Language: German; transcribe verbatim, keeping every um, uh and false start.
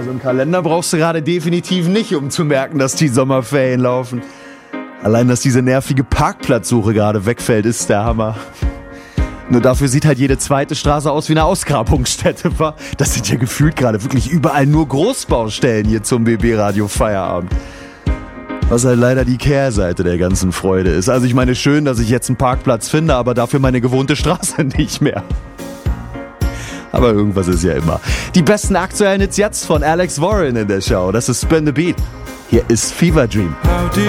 so einen Kalender brauchst du gerade definitiv nicht, um zu merken, dass die Sommerferien laufen. Allein, dass diese nervige Parkplatzsuche gerade wegfällt, ist der Hammer. Nur dafür sieht halt jede zweite Straße aus wie eine Ausgrabungsstätte, wa? Das sind ja gefühlt gerade wirklich überall nur Großbaustellen hier zum B B-Radio Feierabend. Was halt leider die Kehrseite der ganzen Freude ist. Also ich meine, schön, dass ich jetzt einen Parkplatz finde, aber dafür meine gewohnte Straße nicht mehr. Aber irgendwas ist ja immer. Die besten aktuellen Hits jetzt von Alex Warren in der Show. Das ist Spin the Beat. Hier ist Fever Dream.